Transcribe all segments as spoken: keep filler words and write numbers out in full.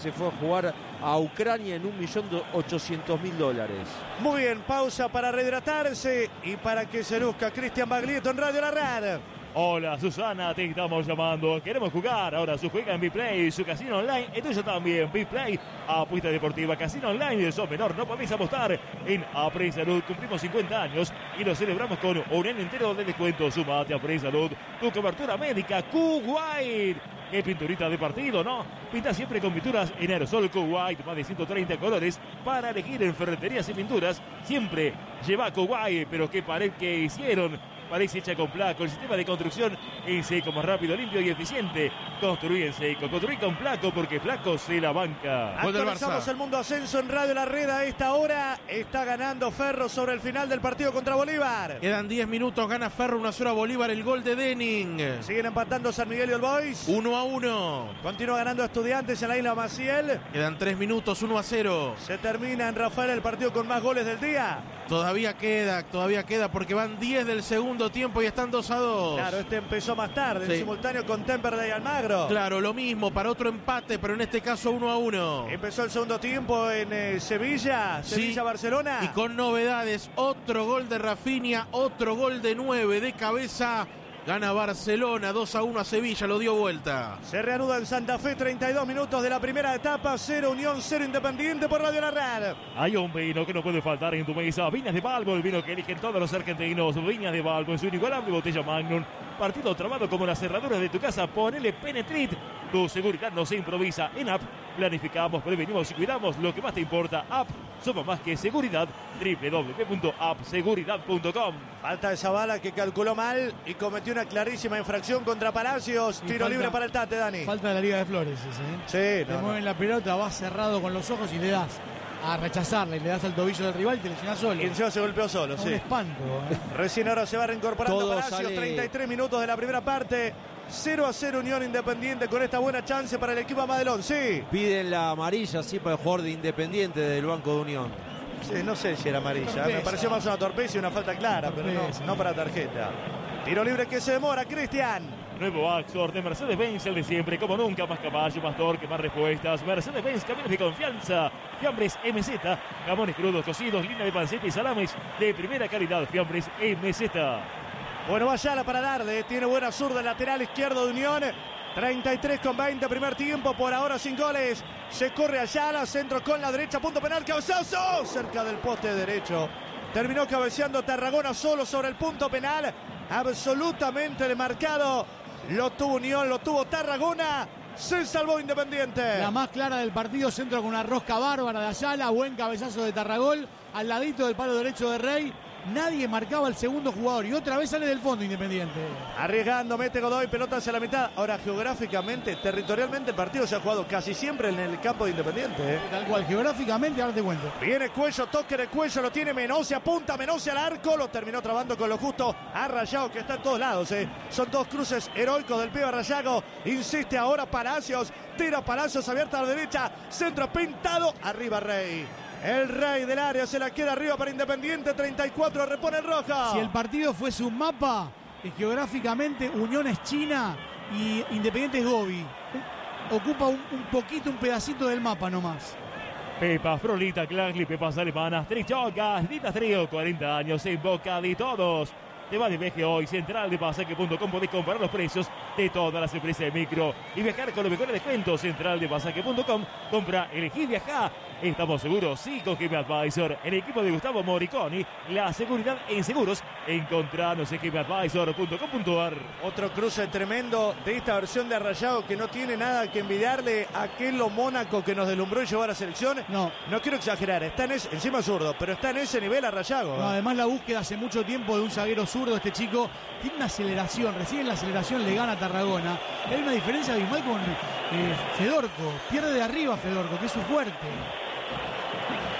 Se fue a jugar a Ucrania en un millón ochocientos mil dólares. Muy bien, pausa para rehidratarse y para que se luzca Cristian Baglietto en Radio La Red. Hola Susana, te estamos llamando. Queremos jugar. Ahora su juega en Biplay, su casino online. Entonces también Biplay, apuesta deportiva, casino online. El sos menor, no podéis apostar en Apre Salud. Cumplimos cincuenta años y lo celebramos con un año entero de descuento. Sumate a Apre Salud, tu cobertura médica. Q-White. Qué pinturita de partido, ¿no? Pinta siempre con pinturas en aerosol Q-White, más de ciento treinta colores para elegir en ferreterías y pinturas. Siempre lleva Q-White, pero qué pared que hicieron. Parece hecha con Placo, el sistema de construcción en seco, más rápido, limpio y eficiente. Construir en seco, construir con Placo, porque Placo se la banca. Actualizamos el Mundo Ascenso en Radio La Red a esta hora. Está ganando Ferro sobre el final del partido contra Bolívar. Quedan diez minutos, gana Ferro uno a cero a Bolívar, el gol de Denning. Siguen empatando San Miguel y el Boys. uno a uno. Continúa ganando Estudiantes en la isla Maciel. Quedan tres minutos, uno a cero. Se termina en Rafael el partido con más goles del día. Todavía queda, todavía queda porque van diez del segundo tiempo y están dos a dos. Claro, este empezó más tarde, sí. En simultáneo con Temperley y Almagro. Claro, lo mismo para otro empate, pero en este caso uno a uno. Empezó el segundo tiempo en eh, Sevilla, Sevilla-Barcelona. Sí. Y con novedades, otro gol de Rafinha, otro gol de nueve de cabeza. Gana Barcelona, dos a uno a Sevilla, lo dio vuelta. Se reanuda en Santa Fe, treinta y dos minutos de la primera etapa, cero Unión, cero Independiente por Radio La Red. Hay un vino que no puede faltar en tu mesa, Viñas de Balbo, el vino que eligen todos los argentinos. Viñas de Balbo en su inigualable botella Magnum. Partido trabado como las cerraduras de tu casa, ponele Penetrit. Tu seguridad no se improvisa. En App planificamos, prevenimos y cuidamos lo que más te importa. App, somos más que seguridad. doble u doble u doble u punto app seguridad punto com. Falta de Zavala que calculó mal y cometió una clarísima infracción contra Palacios. Tiro falta, libre para el Tate, Dani. Falta de la Liga de Flores ese, ¿eh? Sí, Te no, mueven no. la pelota, vas cerrado con los ojos y le das a rechazarla y le das al tobillo del rival y te lesionas solo. Y encima se golpeó solo, es sí. Un espanto. ¿eh? Recién ahora se va reincorporando Todo Palacios, sale... treinta y tres minutos de la primera parte. cero a cero Unión Independiente con esta buena chance para el equipo Madelón, sí. Piden la amarilla, sí, para el jugador de Independiente del Banco de Unión. Sí, no sé si era amarilla, Torpeza. me pareció más una torpeza y una falta clara, Torpeza. pero no, no para tarjeta. Tiro libre que se demora, Cristian. Nuevo Axor de Mercedes-Benz, el de siempre, como nunca, más caballo, más torque, más respuestas. Mercedes-Benz, camiones de confianza. Fiambres M Z, jamones crudos, cocidos, línea de panceta y salames de primera calidad. Fiambres M Z. Bueno, Vayala para Darde, tiene buena zurda, lateral izquierdo de Unión. treinta y tres con veinte, primer tiempo, por ahora sin goles. Se corre Ayala, centro con la derecha, punto penal, cabezazo, cerca del poste derecho. Terminó cabeceando Tarragona solo sobre el punto penal, absolutamente demarcado. Lo tuvo Unión, lo tuvo Tarragona, se salvó Independiente. La más clara del partido, centro con una rosca bárbara de Ayala, buen cabezazo de Tarragol, al ladito del palo derecho de Rey. Nadie marcaba el segundo jugador y otra vez sale del fondo Independiente. Arriesgando, mete Godoy, pelota hacia la mitad. Ahora geográficamente, territorialmente el partido se ha jugado casi siempre en el campo de Independiente, ¿eh? Tal cual, geográficamente, ahora te cuento. Viene Cuello, toque de Cuello, lo tiene Menossi, apunta Menossi al arco, lo terminó trabando con lo justo a Rayado, que está en todos lados, ¿eh? Son dos cruces heroicos del pibe Rayado. Insiste ahora Palacios, tira Palacios abierta a la derecha, centro pintado, arriba Rey. El Rey del área se la queda arriba para Independiente, treinta y cuatro, repone el Roja. Si el partido fuese un mapa, eh, geográficamente Unión es China y Independiente es Gobi. Ocupa un, un poquito, un pedacito del mapa nomás. Pepas, Frolita, Clangli, pepas alemanas, trichocas, Ditas Trío, cuarenta años en boca de todos. Te va de viaje hoy, central de pasaje punto com, podés comparar los precios de todas las empresas de micro y viajar con los mejores descuentos. Central de pasaje punto com, compra, elegí, viajá. Estamos seguros, sí, con G M Advisor, el equipo de Gustavo Moriconi, la seguridad en seguros. Encontranos en g m advisor punto com punto a r. Otro cruce tremendo de esta versión de Rayado que no tiene nada que envidiarle a aquel Mónaco que nos deslumbró y llevó a la selección. No. No quiero exagerar, está en ese, encima zurdo, pero está en ese nivel a Rayado. No, además la búsqueda hace mucho tiempo de un zaguero zurdo, este chico tiene una aceleración, recién en la aceleración le gana a Tarragona. Hay una diferencia abismal con eh, Fedorco, pierde de arriba Fedorco, que es su fuerte.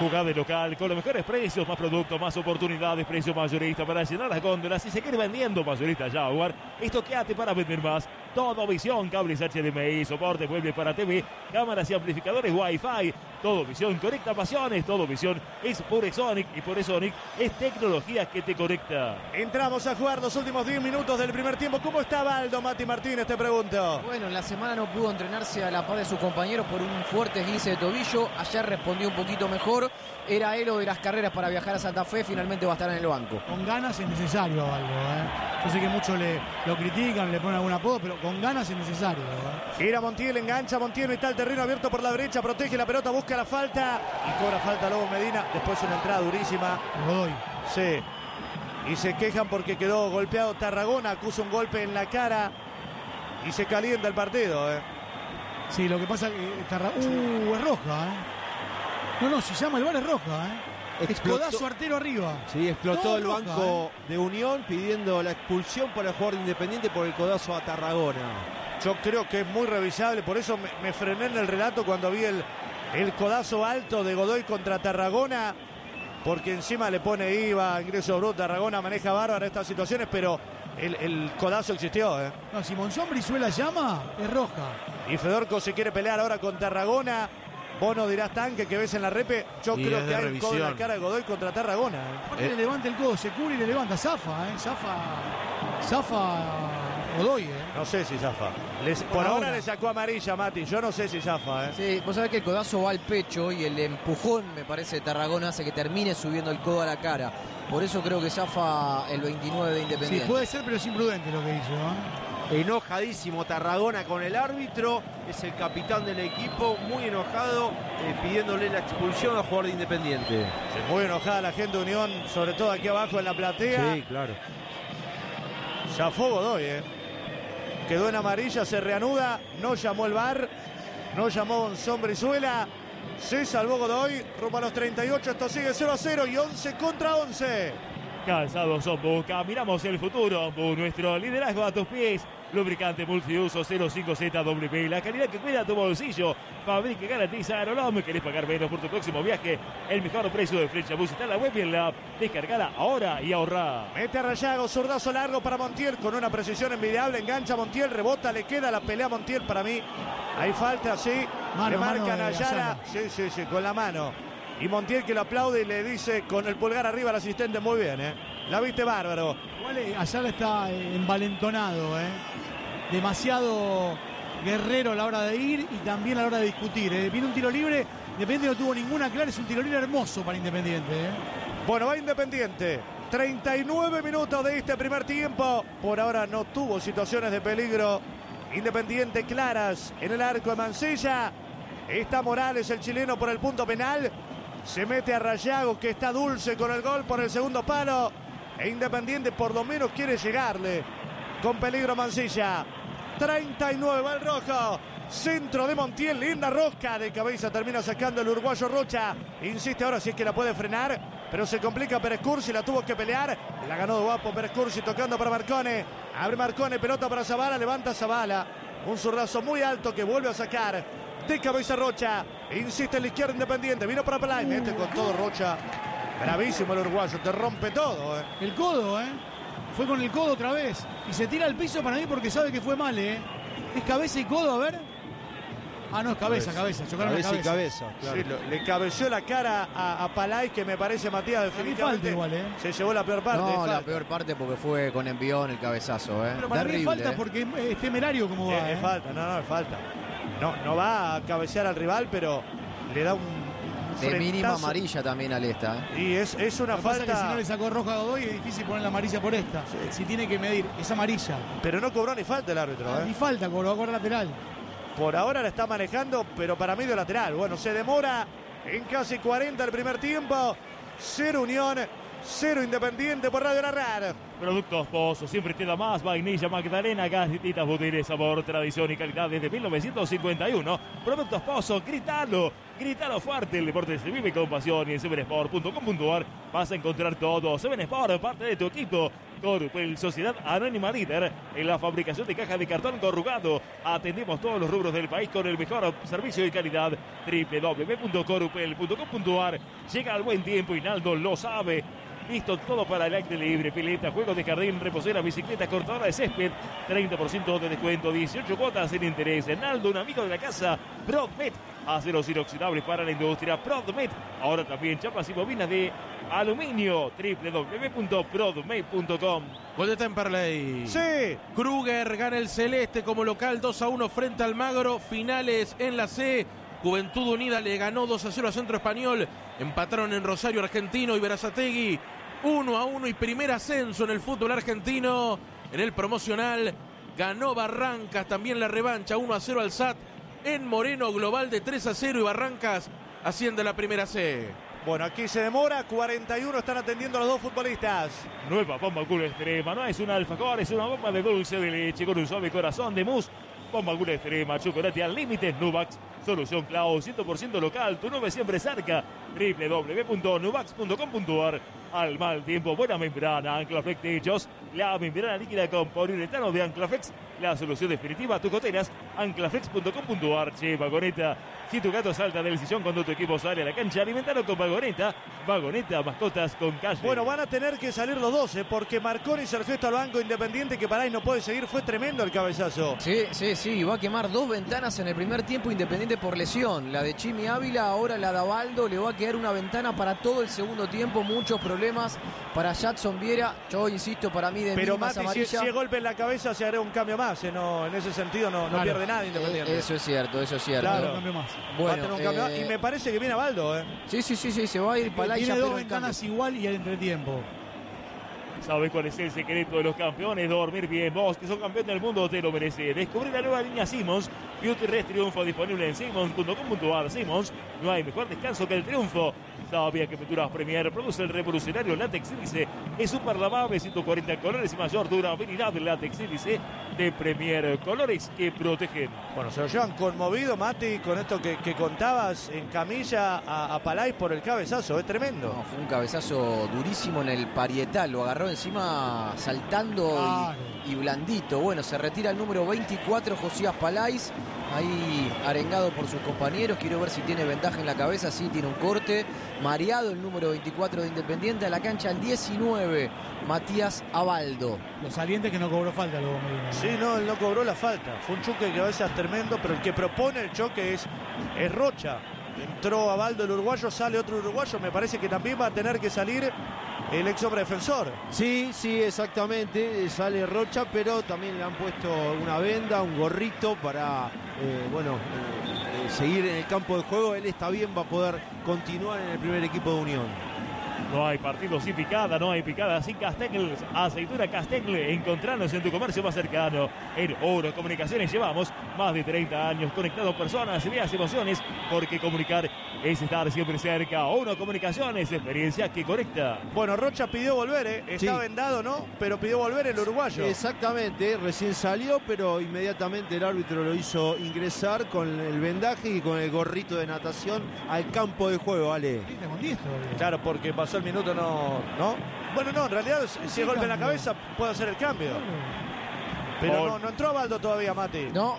Jugá de local con los mejores precios, más productos, más oportunidades, precio mayorista para llenar las góndolas y seguir vendiendo. Mayorista Jaguar, estoqueate para vender más. Todo Visión, cables H D M I, soporte, muebles para T V, cámaras y amplificadores Wi-Fi. Todo Visión conecta pasiones. Todo Visión es Puresonic y Puresonic es tecnología que te conecta. Entramos a jugar los últimos diez minutos del primer tiempo. ¿Cómo está Baldo, Mati Martínez? Te pregunto. Bueno, en la semana no pudo entrenarse a la par de sus compañeros por un fuerte esguince de tobillo. Ayer respondió un poquito mejor. Era él o de las carreras para viajar a Santa Fe. Finalmente va a estar en el banco. Con ganas es necesario, Baldo, ¿eh? Yo sé que muchos le, lo critican, le ponen algún apodo, pero con ganas es necesario, ¿eh? Gira Montiel, engancha Montiel, está el terreno abierto por la derecha, protege la pelota, busca la falta y cobra falta Lobo Medina. Después una entrada durísima. Godoy. Sí. Y se quejan porque quedó golpeado Tarragona, acusa un golpe en la cara y se calienta el partido, ¿eh? Sí, lo que pasa es que Tarragona... Uh, es roja, ¿eh? No, no, si llama el bar es roja, ¿eh? Explotó. Codazo artero arriba. Sí, explotó No, el roja, banco de Unión pidiendo la expulsión para el jugador de Independiente por el codazo a Tarragona. Yo creo que es muy revisable, por eso me, me frené en el relato cuando vi el, el codazo alto de Godoy contra Tarragona, porque encima le pone I V A, ingreso bruto. Tarragona maneja bárbaro estas situaciones, pero el, el codazo existió, ¿eh? No, si Monzón Brizuela llama, es roja. Y Fedorco se quiere pelear ahora con Tarragona. Vos no dirás tanque que ves en la repe. Yo Y creo es que de hay un codo en la revisión. cara de Godoy contra Tarragona, ¿eh? Aparte Eh. le levanta el codo, se cubre y le levanta. Zafa, ¿eh? Zafa. Zafa Godoy, ¿eh? No sé si zafa. Les- por Por ahora ahora. le sacó amarilla, Mati. Yo no sé si zafa, ¿eh? Sí, vos sabés que el codazo va al pecho y el empujón, me parece, de Tarragona hace que termine subiendo el codo a la cara. Por eso creo que zafa el veintinueve de Sí, Independiente. puede ser, pero es imprudente lo que hizo, ¿eh? Enojadísimo Tarragona con el árbitro, es el capitán del equipo, muy enojado, eh, pidiéndole la expulsión al jugador de Independiente. Sí, muy enojada la gente de Unión, sobre todo aquí abajo en la platea. Sí, claro. Zafó Godoy, ¿eh? Quedó en amarilla, se reanuda, no llamó el V A R, no llamó Monzón Brizuela, se salvó Godoy, rumbo a los treinta y ocho, esto sigue cero a cero y once contra once. Calzados son Boca, miramos el futuro, nuestro liderazgo a tus pies. Lubricante multiuso cero cinco Z W, la calidad que cuida tu bolsillo. Fabrica y garantiza Aerolom. ¿Querés pagar menos por tu próximo viaje? El mejor precio de Flecha Bus está en la web y en la app. Descargala ahora y ahorrá. Mete a Rayago, zurdazo largo para Montiel con una precisión envidiable, engancha a Montiel, rebota, le queda la pelea a Montiel para mí. Hay falta, sí, Mano, le mano marcan de a Ayala, Ayala. sí, sí, sí, con la mano. Y Montiel que lo aplaude y le dice con el pulgar arriba al asistente, muy bien, ¿eh? La viste bárbaro. Igual eh, Ayala está eh, envalentonado, ¿eh? Demasiado guerrero a la hora de ir y también a la hora de discutir, ¿eh? Viene un tiro libre, Independiente no tuvo ninguna clara, es un tiro libre hermoso para Independiente, ¿eh? Bueno, va Independiente. treinta y nueve minutos de este primer tiempo. Por ahora no tuvo situaciones de peligro. Independiente claras en el arco de Mansilla. Está Morales, el chileno, por el punto penal. Se mete a Rayago, que está dulce con el gol por el segundo palo. E Independiente por lo menos quiere llegarle. Con peligro Mansilla. treinta y nueve, va el rojo. Centro de Montiel, linda rosca. De cabeza termina sacando el uruguayo Rocha. Insiste ahora si es que la puede frenar. Pero se complica Pérez Cursi, la tuvo que pelear. La ganó de guapo Pérez Cursi tocando para Marcone. Abre Marcone, pelota para Zavala, levanta Zavala. Un zurdazo muy alto que vuelve a sacar. De cabeza Rocha. Insiste en la izquierda Independiente. Vino para Pelay. Mete con todo Rocha. Bravísimo el uruguayo. Te rompe todo, ¿eh? El codo, ¿eh? Fue con el codo otra vez. Y se tira al piso para mí porque sabe que fue mal, ¿eh? Es cabeza y codo, a ver. Ah, no, es cabeza, cabeza. Chocaron la Cabeza y cabeza. cabeza, claro. Sí, lo- le cabeció la cara a, a Palay, que me parece, Matías, definitivamente. falta igual, ¿eh? Se llevó la peor parte. No, la falta. peor parte porque fue con envión el cabezazo, ¿eh? Pero para mí es Terrible, falta ¿eh? porque es temerario como Es, va, es ¿eh? falta, no, no, es falta. No, no va a cabecear al rival, pero le da un, un De mínima frentazo. amarilla también al esta, ¿eh? Y es, es una Lo que pasa es que si falta, no le sacó roja a Godoy es difícil poner la amarilla por esta. Si tiene que medir, es amarilla. pero no cobró ni falta el árbitro, ¿eh? Ni falta, cobró a cobrar lateral. Por ahora la está manejando, pero para mí de lateral. Bueno, se demora en casi cuarenta el primer tiempo. Cero Unión, cero Independiente por Radio La Rara. Productos Pozo, siempre te da más. Vainilla Magdalena, galletitas Butire, sabor, tradición y calidad desde mil novecientos cincuenta y uno. Productos Pozo, gritalo, gritalo fuerte. El deporte se vive con pasión y en seven sport punto com punto a r vas a encontrar todo. seven Sport, parte de tu equipo. Corupel, Sociedad Anónima líder en la fabricación de cajas de cartón corrugado. Atendemos todos los rubros del país con el mejor servicio y calidad. doble u doble u doble u punto corupel punto com punto a r. Llega al buen tiempo y Naldo lo sabe. Listo todo para el aire libre, pileta, juegos de jardín, reposera, bicicleta, cortadora de césped. treinta por ciento de descuento, dieciocho cuotas sin interés. Naldo, un amigo de la casa. Prodmet, aceros inoxidables para la industria. Prodmet, ahora también chapas y bobinas de aluminio. doble u doble u doble u punto prodmet punto com. Gol de Temperley. Sí. Kruger gana el celeste como local dos a uno frente al Magro. Finales en la C. Juventud Unida le ganó dos a cero a Centro Español. Empataron en Rosario Argentino y Berazategui. uno a uno y primer ascenso en el fútbol argentino. En el promocional ganó Barrancas, también la revancha uno a cero al S A T. En Moreno, global de tres a cero y Barrancas asciende a la primera C. Bueno, aquí se demora, cuarenta y uno están atendiendo a los dos futbolistas. Nueva bomba Cool Extrema, no es un alfajor, es una bomba de dulce de leche con un suave corazón de mousse. Bomba Cool Extrema, chocolate al límite, Nuvax, solución Clau, cien por ciento local, tu nube siempre cerca. doble u doble u doble u punto nuvax punto com punto a r. Al mal tiempo, buena membrana, Anclaflex Techos, la membrana líquida con poliuretano de Anclaflex, la solución definitiva a tus goteras, anclaflex punto com punto a r. Che, Vagoneta, si tu gato salta del sillón cuando tu equipo sale a la cancha, alimentalo con Vagoneta. Vagoneta, mascotas con calle. Bueno, van a tener que salir los doce porque Marconi hizo el gesto al banco Independiente que para ahí no puede seguir. Fue tremendo el cabezazo. Sí, sí, sí, va a quemar dos ventanas en el primer tiempo Independiente por lesión. La de Chimi Ávila, ahora la de Abaldo. Le va a quedar una ventana para todo el segundo tiempo. Muchos problemas para Jadson Viera. Yo insisto, para mí de Pero mínimas Mati, si, amarillas. si es golpe en la cabeza se hará un cambio más. ¿eh? No, en ese sentido no, no Claro. pierde nada Independiente. Eh, eso es cierto, eso es cierto. Claro. Un cambio más. Va a Bueno, tener un cambio más. eh, Y me parece que viene Abaldo. ¿eh? sí, sí, sí, sí, se va a ir Palaya. Tiene dos pero en ventanas cambio- igual y el entretiempo. ¿Sabes cuál es el secreto de los campeones? Dormir bien. Vos, que sos campeón del mundo, te lo mereces. Descubrí la nueva línea Simmons. Beauty Rest Triunfo disponible en simmons punto com punto a r. Simmons, no hay mejor descanso que el triunfo. Sabía que Pinturas Premier produce el revolucionario látex sílice. Es super lavable, ciento cuarenta colores y mayor durabilidad del látex sílice de Premier. Colores que protegen. Bueno, se lo llevan conmovido, Mati, con esto que, que contabas en camilla a, a Palay por el cabezazo. Es tremendo. No, fue un cabezazo durísimo en el parietal. Lo agarró encima saltando Claro. y, y blandito. Bueno, se retira el número veinticuatro, Josías Palais. Ahí arengado por sus compañeros. Quiero ver si tiene ventaja en la cabeza. Sí, tiene un corte. Mareado el número veinticuatro de Independiente. A la cancha el diecinueve, Matías Abaldo. Lo saliente que no cobró falta luego Medina. Sí, no, él no cobró la falta. Fue un choque de cabezas tremendo, pero el que propone el choque es, es Rocha. Entró Abaldo el uruguayo, sale otro uruguayo. Me parece que también va a tener que salir el ex hombre defensor. Sí, sí, exactamente. Sale Rocha, pero también le han puesto una venda, un gorrito para, eh, bueno, eh, eh, seguir en el campo de juego. Él está bien, va a poder continuar en el primer equipo de Unión. No hay partido sin picada, no hay picada sin Castells. Aceituna Castells, encontranos en tu comercio más cercano. En Oro Comunicaciones llevamos más de treinta años conectando personas, ideas y emociones, porque comunicar es estar siempre cerca. Oro Comunicaciones, experiencia que conecta. Bueno, Rocha pidió volver, ¿eh? Está Sí. vendado, ¿no? Pero pidió volver el uruguayo. Exactamente, recién salió, pero inmediatamente el árbitro lo hizo ingresar con el vendaje y con el gorrito de natación al campo de juego, Ale. Está con diez todavía. Claro, porque pasó el minuto, no, ¿no? Bueno, no, en realidad si Sí, es golpe en la cambio. cabeza puede hacer el cambio. Pero no, no entró Abaldo todavía, Mati. No,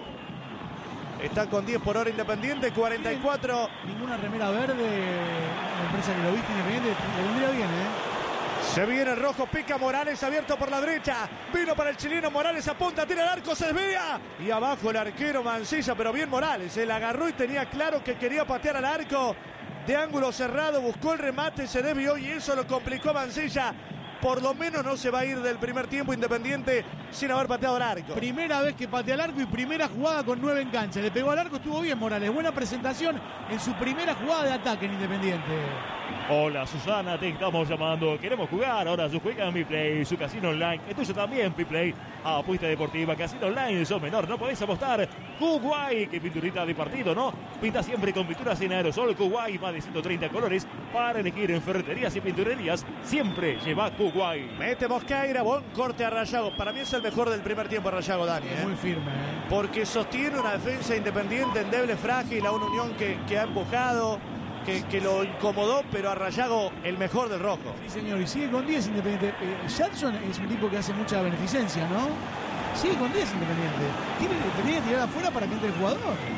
Está con diez por hora Independiente, cuarenta y cuatro. Ninguna remera verde, la empresa que lo viste Independiente, le vendría bien, ¿eh? Se viene el rojo, pica Morales, abierto por la derecha. Vino para el chileno, Morales apunta, tira el arco, se desvía. Y abajo el arquero Mancilla, pero bien Morales. Se la agarró y tenía claro que quería patear al arco. De ángulo cerrado, buscó el remate, se desvió y eso lo complicó a Mancilla. Por lo menos no se va a ir del primer tiempo Independiente sin haber pateado al arco. Primera vez que patea al arco y primera jugada con nueve en cancha. Le pegó al arco, estuvo bien Morales. Buena presentación en su primera jugada de ataque en Independiente. Hola Susana, te estamos llamando. Queremos jugar. Ahora su juega en Biplay, su casino online. Es tuyo también, Biplay. Apuesta deportiva, casino online. Sos menor, no podés apostar. Kuwait, que pinturita de partido, ¿no? Pinta siempre con pinturas en aerosol. Kuwait, más de ciento treinta colores para elegir en ferreterías y pinturerías. Siempre lleva Kuwait. Mete Mosqueira, buen corte a Rayago. Para mí es el mejor del primer tiempo Rayago, Dani. ¿eh? Muy firme, ¿eh? Porque sostiene una defensa Independiente endeble, frágil, a una Unión que, que ha empujado. que, que lo incomodó, pero a Rayago el mejor del rojo. Sí, señor, y sigue con diez Independiente. Eh, Jackson es un tipo que hace mucha beneficencia, ¿no? Sigue con diez Independiente. Tiene, tenía que tirar afuera para que entre el jugador.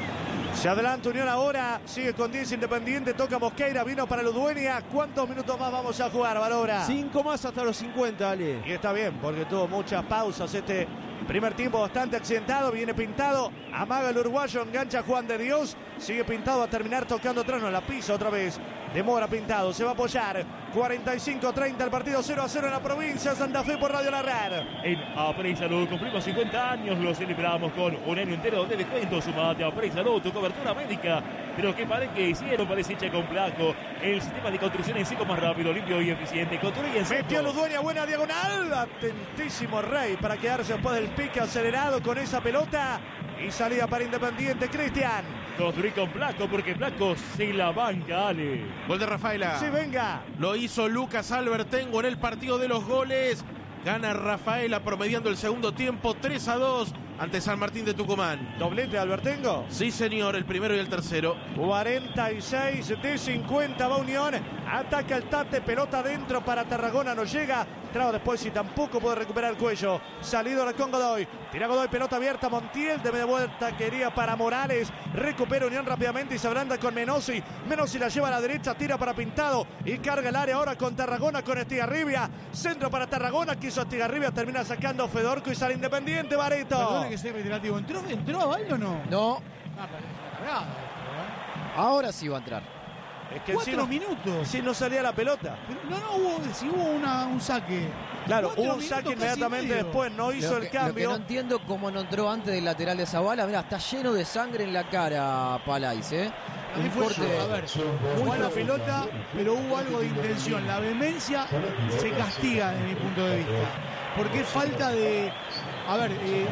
Se adelanta Unión ahora, sigue con diez Independiente, toca Mosqueira, vino para Ludueña. ¿Cuántos minutos más vamos a jugar, Valora? Cinco más hasta los cincuenta, Ale. Y está bien, porque tuvo muchas pausas este primer tiempo bastante accidentado, viene pintado, amaga el uruguayo, engancha Juan de Dios, sigue pintado a terminar tocando atrás, no la pisa otra vez, demora pintado, se va a apoyar, cuarenta y cinco treinta el partido, cero a cero en la provincia de Santa Fe por Radio La Red. En Aprey Salud cumplimos cincuenta años, lo celebramos con un año entero de descuento. Sumate a Aprey Salud, tu cobertura médica. Pero qué pared que hicieron, parece hecha con placo. El sistema de construcción en seco más rápido, limpio y eficiente. Construye en seco. Metió Ludueña, buena diagonal, atentísimo Rey para quedarse después del pique acelerado con esa pelota. Y salida para Independiente, Cristian. Construir con placo, porque placo se la banca, Ale. Gol de Rafaela. Sí, venga. Lo hizo Lucas Albertengo en el partido de los goles. Gana Rafaela promediando el segundo tiempo tres a dos ante San Martín de Tucumán. Doblete de Albertengo. Sí, señor, el primero y el tercero. cuarenta y seis de cincuenta va Unión. Ataca el Tate, pelota adentro para Tarragona, no llega. Traba después y tampoco puede recuperar el cuello. Salido con Godoy. Tira Godoy, pelota abierta. Montiel de media vuelta quería para Morales. Recupera Unión rápidamente y se abranda con Menossi. Menossi la lleva a la derecha, tira para Pintado y carga el área ahora con Tarragona, con Estigarribia. Centro para Tarragona, quiso Estigarribia, termina sacando Fedorco y sale Independiente, Bareto. Perdone que sea reiterativo. ¿Entró, ¿Entró a Baldo o no? No, Ah, parece una cagada esto, ¿eh? ahora sí va a entrar. Es que Cuatro si no, minutos. si no salía la pelota. Pero no, no hubo, si hubo una, un saque. Claro, Cuatro hubo un minutos, saque casi inmediatamente medio. después, no hizo Lo el que, lo que cambio. no entiendo cómo no entró antes del lateral de Zavala. Mira, está lleno de sangre en la cara Palais, ¿eh? A mí Un fue, corte. a ver, jugó la pelota, pero hubo algo de intención. La vehemencia se castiga desde mi punto de vista. Porque es falta de... A ver, eh,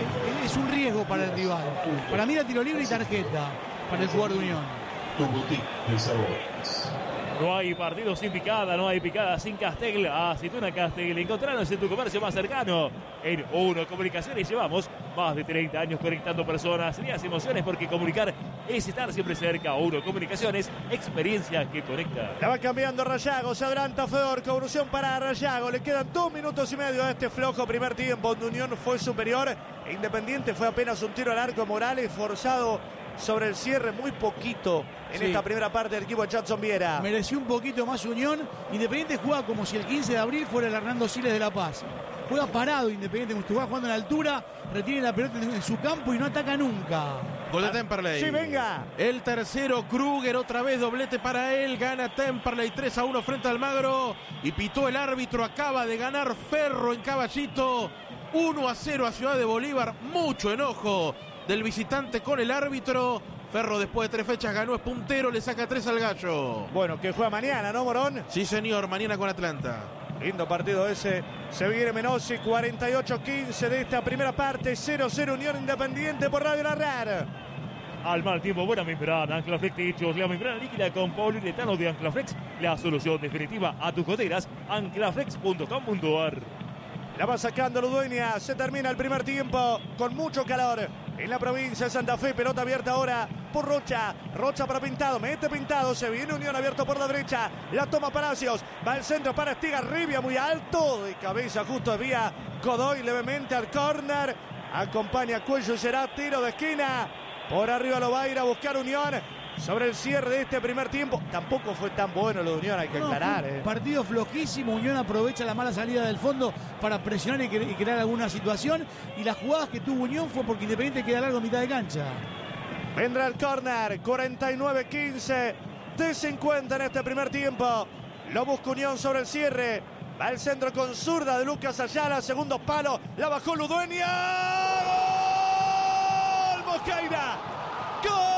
es un riesgo para el rival. Para mí era tiro libre y tarjeta para el jugador de Unión. Tu boutique de sabores. No hay partido sin picada, no hay picada sin Castel. Aceituna Castel, encontrarnos en tu comercio más cercano. En Uno Comunicaciones llevamos más de treinta años conectando personas, ideas y emociones, porque comunicar es estar siempre cerca. Uno Comunicaciones, experiencia que conecta. La va cambiando Rayago, se adelanta Fedorco, evolución para Rayago. Le quedan dos minutos y medio a este flojo primer tiempo, donde Unión fue superior. E Independiente fue apenas un tiro al arco. Morales forzado sobre el cierre, muy poquito en Sí. esta primera parte del equipo de Jackson Viera. Mereció un poquito más Unión. Independiente juega como si el quince de abril fuera el Hernando Siles de La Paz. Juega parado Independiente, como si estuviera jugando en la altura, retiene la pelota en su campo y no ataca nunca. Gol de Temperley. Sí, venga. El tercero, Kruger, otra vez doblete para él. Gana Temperley tres a uno frente al Almagro. Y pitó el árbitro. Acaba de ganar Ferro en Caballito. uno a cero a Ciudad de Bolívar. Mucho enojo del visitante con el árbitro. Ferro después de tres fechas ganó, es puntero, le saca tres al Gallo. Bueno, que juega mañana, ¿no, Morón? Sí, señor, mañana con Atlanta. Lindo partido ese. Se viene Menossi, cuarenta y ocho quince de esta primera parte. cero cero Unión Independiente por Radio La Red. Al mal tiempo, buena membrana, Anclaflex Techos, la membrana líquida con poliuretano de Anclaflex, la solución definitiva a tus goteras, anclaflex punto com punto a r. La va sacando Ludueña, se termina el primer tiempo con mucho calor en la provincia de Santa Fe. Pelota abierta ahora por Rocha, Rocha para Pintado, mete Pintado, se viene Unión abierto por la derecha, la toma Palacios, va al centro para Estigarribia, muy alto, de cabeza justo había Godoy levemente al córner, acompaña Cuello y será tiro de esquina, por arriba lo va a ir a buscar Unión. Sobre el cierre de este primer tiempo, tampoco fue tan bueno lo de Unión, hay que No, aclarar. fue un eh. partido flojísimo. Unión aprovecha la mala salida del fondo para presionar y, cre- y crear alguna situación. Y las jugadas que tuvo Unión fue porque Independiente queda largo a mitad de cancha. Vendrá el córner, cuarenta y nueve quince de cincuenta en este primer tiempo. Lo busca Unión sobre el cierre. Va el centro con zurda de Lucas Ayala, segundo palo, la bajó Ludueña. ¡Gol! Mosqueira. ¡Gol!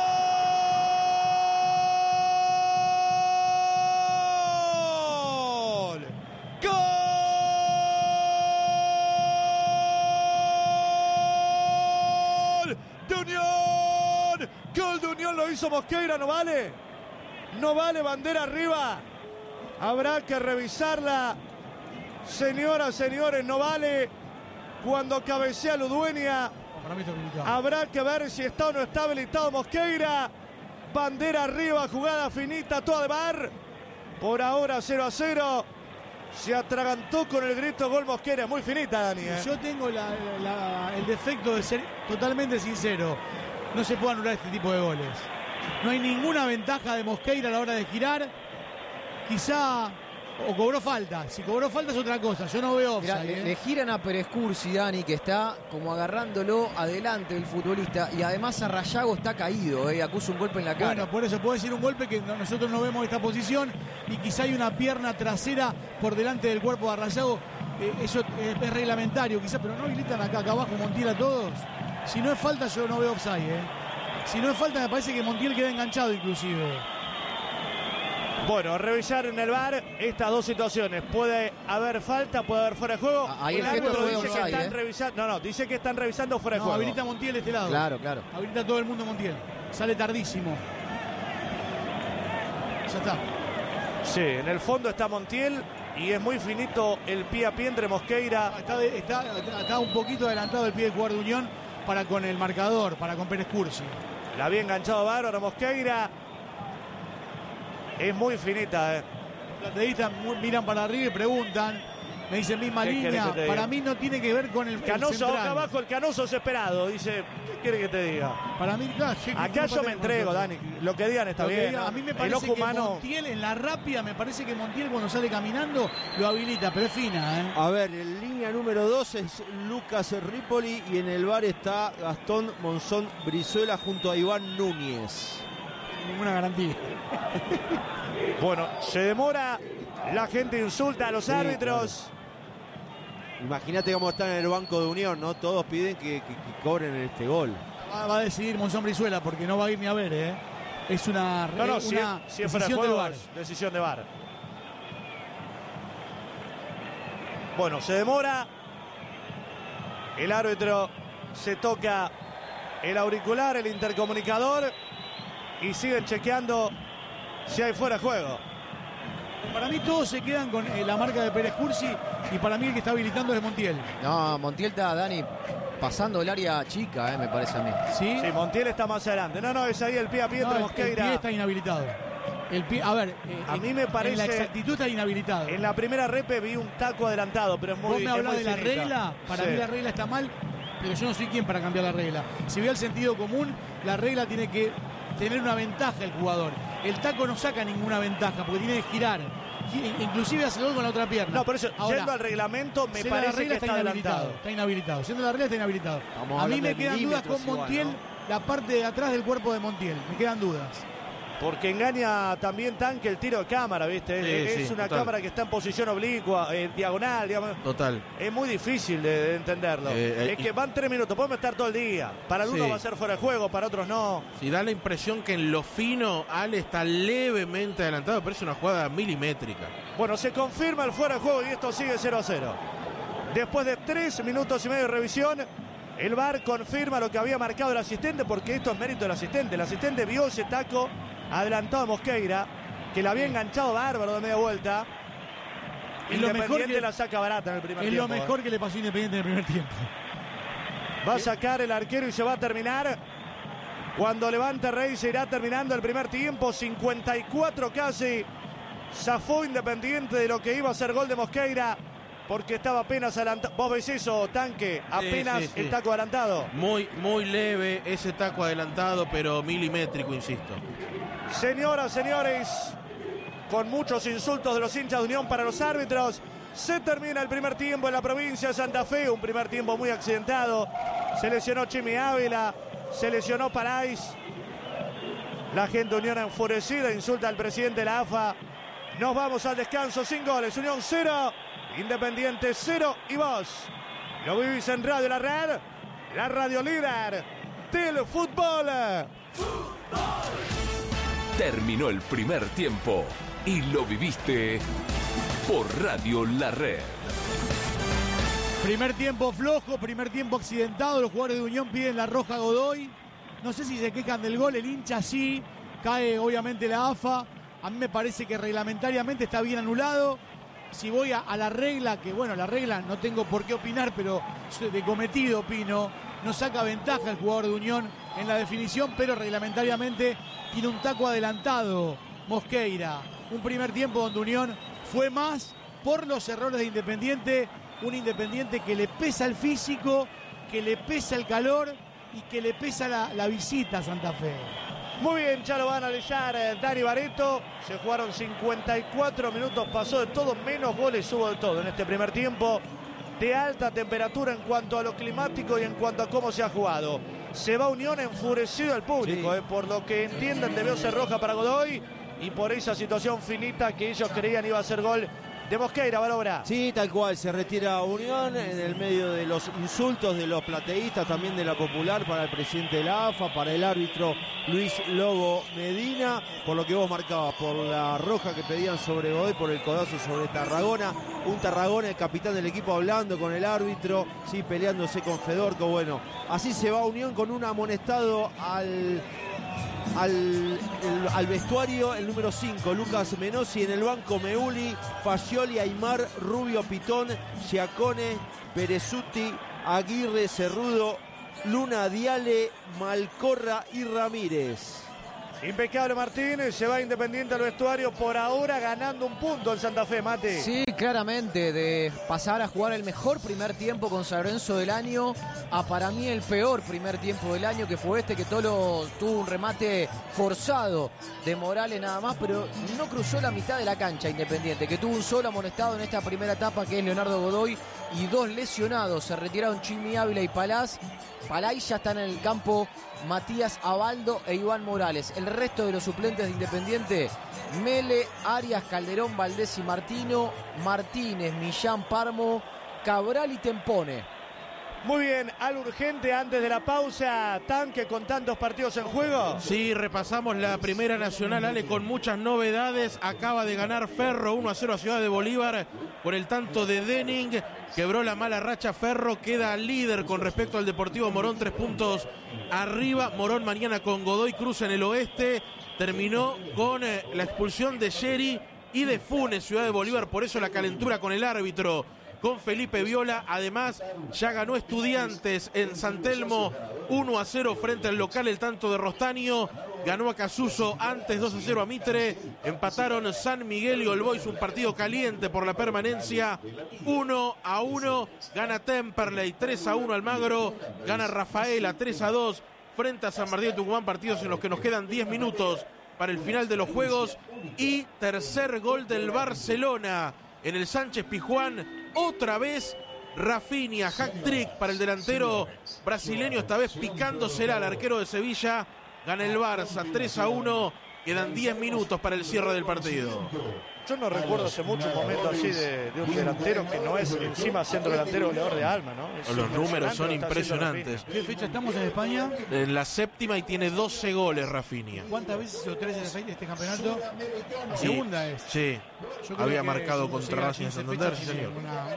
De Unión, gol de Unión, lo hizo Mosqueira, no vale, no vale, bandera arriba, habrá que revisarla, señoras, señores, no vale, cuando cabecea Ludueña, Para mí está habilitado. habrá que ver si está o no está habilitado Mosqueira, bandera arriba, jugada finita, toda de V A R. Por ahora cero a cero. Se atragantó con el grito gol Mosquera, muy finita, Dani. ¿eh? Yo tengo la, la, el defecto de ser totalmente sincero. No se puede anular este tipo de goles. No hay ninguna ventaja de Mosqueira a la hora de girar. Quizá o cobró falta. Si cobró falta es otra cosa. Yo no veo Mirá, offside. le, ¿eh? le giran a Pérez Cursi, Dani, que está como agarrándolo adelante el futbolista. Y además Arrayago está caído, ¿eh? Acusa un golpe en la cara. Bueno, por eso puede ser un golpe que no, nosotros no vemos esta posición. Y quizá hay una pierna trasera por delante del cuerpo de Arrayago. Eh, eso es, es reglamentario, quizá, pero no habilitan acá, acá abajo Montiel a todos. Si no es falta, yo no veo offside. ¿eh? Si no es falta, me parece que Montiel queda enganchado inclusive. Bueno, a revisar en el V A R estas dos situaciones. Puede haber falta, puede haber fuera de juego. Ahí el el gesto árbitro fue dice que offside, están ¿eh? revisando. No, no, dice que están revisando fuera de No, juego. habilita a Montiel de este lado. Claro, claro. Habilita a todo el mundo Montiel. Sale tardísimo. Ya está. Sí, en el fondo está Montiel y es muy finito el pie a pie entre Mosqueira. Está, de- está, está un poquito adelantado el pie de jugador de Unión para con el marcador, para con Pérez Cursi. La había enganchado bárbaro Mosqueira. Es muy finita, ¿eh? Los plateístas mu- miran para arriba y preguntan. Me dicen misma ¿Qué querés línea. que te diga? Para mí no tiene que ver con el, el Canoso central. acá abajo, el Canoso desesperado. Dice, ¿qué quiere que te diga? Para mí, claro, ¿qué- Acá qué yo culpa me tenemos entrego, nosotros? Dani. Lo que digan está Lo que bien. diga, ¿no? a mí me El parece ojo que humano. Montiel en la rápida, me parece que Montiel cuando sale caminando lo habilita, pero es fina, ¿eh? A ver, en línea número dos es Lucas Ripoli y en el V A R está Gastón Monzón Brizuela junto a Iván Núñez. Ninguna garantía. Bueno, se demora. La gente insulta a los Sí, árbitros. Imagínate cómo están en el banco de Unión, ¿no? Todos piden que, que- que cobren este gol. Va, va a decidir Monzón Brizuela porque no va a ir ni a ver, ¿eh? Es una, No, no, una si, es- si es fuera de decisión del juego, V A R. es decisión de V A R. Bueno, se demora. El árbitro se toca el auricular, el intercomunicador y siguen chequeando si hay fuera de juego. Para mí todos se quedan con eh, la marca de Pérez Cursi y para mí el que está habilitando es Montiel. No, Montiel está, Dani, pasando el área chica, eh, me parece a mí. ¿Sí? Sí, Montiel está más adelante. No, no, es ahí el pie a pie No, entre el, el Mosqueira. pie está inhabilitado. El pie, a ver, eh, A en- mí me parece- en la exactitud está inhabilitado. En la primera repe vi un taco adelantado, pero es muy Vos me es hablás muy de la finita. regla, para Sí. mí la regla está mal, pero yo no soy quien para cambiar la regla. Si voy al sentido común, la regla tiene que tener una ventaja el jugador. El taco no saca ninguna ventaja porque tiene que girar. Gi- Inclusive hace el gol con la otra pierna. No, por eso, Ahora, yendo al reglamento, me Siendo parece la regla que está, está inhabilitado, adelantado. está inhabilitado. Siendo la regla está inhabilitado. Estamos A mí hablando me de quedan dudas milímetros con igual, Montiel, ¿no? la parte de atrás del cuerpo de Montiel. Me quedan dudas. Porque engaña también Tanque el tiro de cámara, ¿viste? Sí, es sí, es una total. cámara que está en posición oblicua, eh, diagonal, digamos. Total. Es muy difícil de, de entenderlo. Eh, eh, es y- que van tres minutos, podemos estar todo el día. Para algunos Sí. va a ser fuera de juego, para otros no. Si da la impresión que en lo fino Ale está levemente adelantado, pero es una jugada milimétrica. Bueno, se confirma el fuera de juego y esto sigue cero a cero. Después de tres minutos y medio de revisión, el V A R confirma lo que había marcado el asistente, porque esto es mérito del asistente. El asistente vio ese taco adelantado de Mosqueira, que la había enganchado bárbaro de media vuelta. Es lo mejor Independiente que- la saca barata en el primer Es tiempo. lo mejor que le pasó a Independiente en el primer tiempo. Va a sacar el arquero y se va a terminar. Cuando levante Rey se irá terminando el primer tiempo. cincuenta y cuatro casi. Zafó Independiente de lo que iba a ser gol de Mosqueira, porque estaba apenas adelantado. ¿Vos ves eso, Tanque? Apenas sí, sí. el taco adelantado. Muy, muy leve ese taco adelantado, pero milimétrico, insisto. Señoras, señores, con muchos insultos de los hinchas de Unión para los árbitros, se termina el primer tiempo en la provincia de Santa Fe. Un primer tiempo muy accidentado. Se lesionó Chimi Ávila, se lesionó Palais. La gente de Unión enfurecida insulta al presidente de la A F A. Nos vamos al descanso sin goles. Unión cero, Independiente cero y vos lo vivís en Radio La Red, la radio líder del fútbol. Terminó el primer tiempo y lo viviste por Radio La Red. Primer tiempo flojo, primer tiempo accidentado. Los jugadores de Unión piden la roja a Godoy. No sé si se quejan del gol, el hincha sí. Cae obviamente la A F A. A mí me parece que reglamentariamente está bien anulado. Si voy a, a la regla, que bueno, la regla no tengo por qué opinar, pero de cometido opino. no saca ventaja el jugador de Unión en la definición, pero reglamentariamente tiene un taco adelantado Mosqueira. Un primer tiempo donde Unión fue más por los errores de Independiente, un Independiente que le pesa el físico, que le pesa el calor y que le pesa la, la visita a Santa Fe. Muy bien, ya lo va a analizar eh, Dani Barreto. Se jugaron cincuenta y cuatro minutos, pasó de todo, menos goles hubo de todo en este primer tiempo. De alta temperatura en cuanto a lo climático y en cuanto a cómo se ha jugado. Se va Unión enfurecido al público, sí. eh, por lo que entienden debió ser roja para Godoy y por esa situación finita que ellos creían iba a ser gol de Mosqueira. Valobra. Sí, tal cual, se retira Unión en el medio de los insultos de los plateístas, también de la Popular, para el presidente de la A F A, para el árbitro Luis Lobo Medina, por lo que vos marcabas, por la roja que pedían sobre Godoy, por el codazo sobre Tarragona, un Tarragona, el capitán del equipo, hablando con el árbitro, sí, peleándose con Fedorco. Bueno, así se va Unión con un amonestado al... Al, el, al vestuario, el número cinco, Lucas Menossi. En el banco, Meuli, Fascioli, Aymar, Rubio, Pitón, Giacone, Perezuti, Aguirre, Cerrudo, Luna, Diale, Malcorra y Ramírez. Impecable Martín, se va Independiente al vestuario, por ahora ganando un punto en Santa Fe, Mate. Sí, claramente, de pasar a jugar el mejor primer tiempo con San Lorenzo del año a para mí el peor primer tiempo del año, que fue este, que Tolo tuvo un remate forzado de Morales nada más, pero no cruzó la mitad de la cancha Independiente, que tuvo un solo amonestado en esta primera etapa, que es Leonardo Godoy, y dos lesionados. Se retiraron Chimi Ávila y Palás. Palay ya están en el campo Matías Abaldo e Iván Morales. El resto de los suplentes de Independiente: Mele, Arias, Calderón, Valdés y Martino, Martínez, Millán, Parmo, Cabral y Tempone. Muy bien, algo urgente antes de la pausa, Tanque, con tantos partidos en juego. Sí, repasamos la Primera Nacional, Ale, con muchas novedades. Acaba de ganar Ferro uno a cero a Ciudad de Bolívar por el tanto de Denning. Quebró la mala racha Ferro, queda líder con respecto al Deportivo Morón, tres puntos arriba. Morón mañana con Godoy Cruz en el oeste. Terminó con eh, la expulsión de Sherry y de Funes, Ciudad de Bolívar, por eso la calentura con el árbitro, con Felipe Viola. Además, ya ganó Estudiantes en San Telmo uno a cero frente al local, el tanto de Rostaño. Ganó a Casuso antes dos a cero a Mitre. Empataron San Miguel y All Boys, un partido caliente por la permanencia. uno a uno. Gana Temperley tres a uno Almagro. Gana Rafaela tres a dos frente a San Martín de Tucumán. Partidos en los que nos quedan diez minutos para el final de los juegos. Y tercer gol del Barcelona en el Sánchez Pizjuán. Otra vez Rafinha, hat-trick para el delantero brasileño, esta vez picándosela al arquero de Sevilla. Gana el Barça tres a uno, quedan diez minutos para el cierre del partido. Yo no recuerdo hace mucho un momento así de, de un delantero que no es encima centro delantero goleador de alma, ¿no? Es Los números son impresionantes. ¿Qué fecha estamos en España? En la séptima y tiene doce goles Rafinha. ¿Cuántas veces hizo tres en este campeonato? La segunda es. Sí, había marcado contra Racing de Santander, sí señor. Una,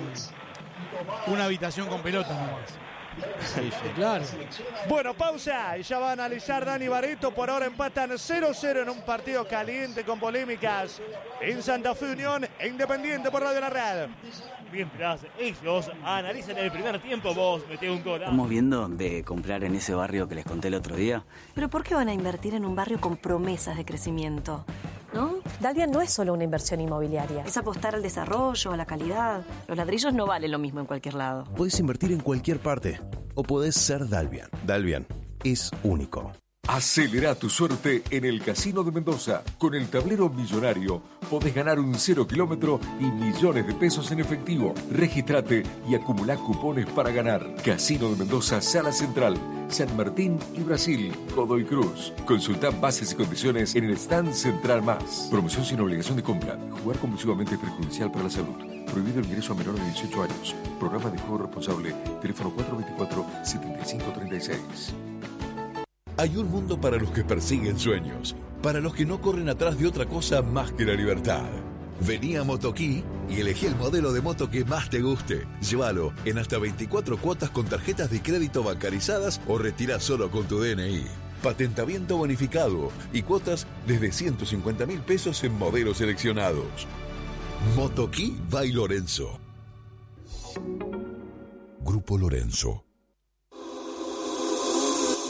un, una habitación con pelota nomás. Sí, sí. Claro. Bueno, pausa y ya va a analizar Dani Barreto. Por ahora empatan cero cero en un partido caliente con polémicas en Santa Fe Unión e Independiente por Radio La Red. Mientras ellos analizan el primer tiempo, vos metés un gol. Estamos viendo de comprar en ese barrio que les conté el otro día. ¿Pero por qué van a invertir en un barrio con promesas de crecimiento? ¿No? Dalvian no es solo una inversión inmobiliaria. Es apostar al desarrollo, a la calidad. Los ladrillos no valen lo mismo en cualquier lado. Puedes invertir en cualquier parte o podés ser Dalvian. Dalvian es único. Acelera tu suerte en el Casino de Mendoza. Con el tablero millonario podés ganar un cero kilómetro y millones de pesos en efectivo. Regístrate y acumulá cupones para ganar. Casino de Mendoza, Sala Central, San Martín y Brasil, Godoy Cruz. Consulta bases y condiciones en el stand central más. Promoción sin obligación de compra. Jugar compulsivamente es perjudicial para la salud. Prohibido el ingreso a menores de dieciocho años. Programa de juego responsable. Teléfono cuatro dos cuatro, siete cinco tres seis. Hay un mundo para los que persiguen sueños, para los que no corren atrás de otra cosa más que la libertad. Vení a Motoquí y elegí el modelo de moto que más te guste. Llévalo en hasta veinticuatro cuotas con tarjetas de crédito bancarizadas o retirá solo con tu D N I. Patentamiento bonificado y cuotas desde ciento cincuenta mil pesos en modelos seleccionados. Motoquí by Lorenzo. Grupo Lorenzo.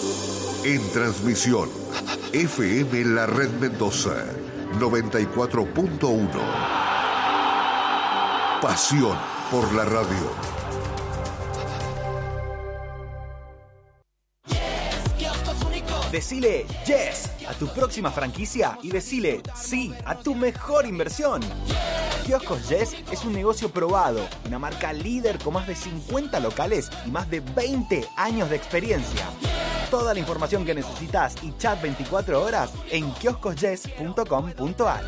En transmisión, F M La Red Mendoza, noventa y cuatro punto uno. Pasión por la radio. Decile yes a tu próxima franquicia y decile sí a tu mejor inversión. Kioscos Yes es un negocio probado, una marca líder con más de cincuenta locales y más de veinte años de experiencia. Toda la información que necesitas y chat veinticuatro horas en kioscos yes punto com punto a r.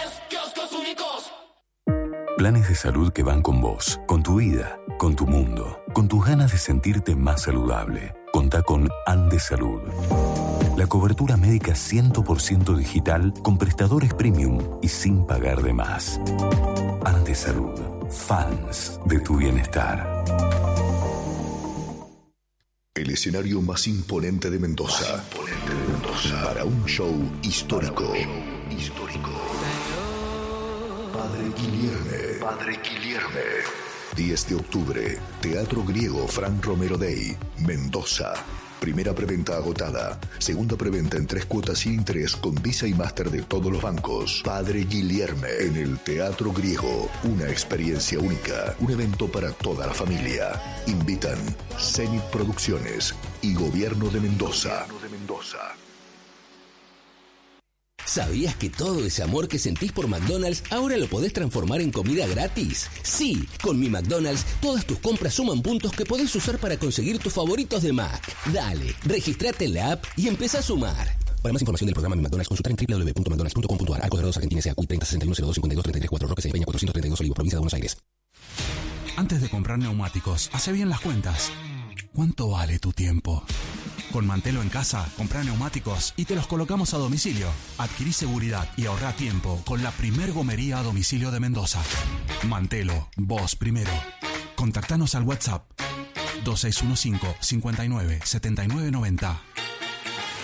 Planes de salud que van con vos, con tu vida, con tu mundo, con tus ganas de sentirte más saludable. Contá con Andes Salud. La cobertura médica cien por ciento digital con prestadores premium y sin pagar de más. Andes Salud. Fans de tu bienestar. El escenario más imponente de Mendoza. Más imponente de Mendoza. Para un show histórico. Para un show histórico. Padre Guilherme. Padre Guilherme. diez de octubre, Teatro Griego Fran Romero Day, Mendoza. Primera preventa agotada. Segunda preventa en tres cuotas sin interés con Visa y Master de todos los bancos. Padre Guilherme en el Teatro Griego. Una experiencia única. Un evento para toda la familia. Invitan Zenit Producciones y Gobierno de Mendoza. Gobierno de Mendoza. ¿Sabías que todo ese amor que sentís por McDonald's ahora lo podés transformar en comida gratis? Sí, con Mi McDonald's todas tus compras suman puntos que podés usar para conseguir tus favoritos de Mac. Dale, registrate en la app y empezá a sumar. Para más información del programa Mi McDonald's, consultar en doble u doble u doble u punto mcdonalds punto com punto a r. Arcos Dorados Argentina S A Q treinta sesenta y uno cero dos cincuenta y dos treinta y tres cuatro Roque Peña cuatrocientos treinta y dos Olivos, provincia de Buenos Aires. Antes de comprar neumáticos, hace bien las cuentas. ¿Cuánto vale tu tiempo? Con Mantelo en casa, comprá neumáticos y te los colocamos a domicilio. Adquirí seguridad y ahorrá tiempo con la primer gomería a domicilio de Mendoza. Mantelo, vos primero. Contactanos al WhatsApp dos seis uno cinco, cincuenta y nueve, setenta y nueve noventa.